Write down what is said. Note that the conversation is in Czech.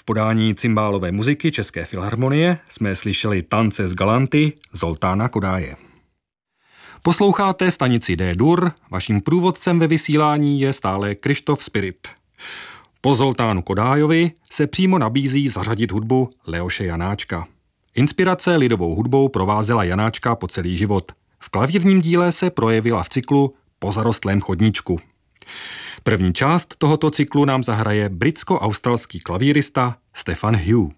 podání cymbálové muziky České filharmonie jsme slyšeli Tance z Galanty Zoltána Kodáje. Posloucháte stanici D-dur, vaším průvodcem ve vysílání je stále Krištof Spirit. Po Zoltánu Kodájovi se přímo nabízí zařadit hudbu Leoše Janáčka. Inspirace lidovou hudbou provázela Janáčka po celý život. V klavírním díle se projevila v cyklu Po zarostlém chodníčku. První část tohoto cyklu nám zahraje britsko-australský klavírista Stefan Hugh.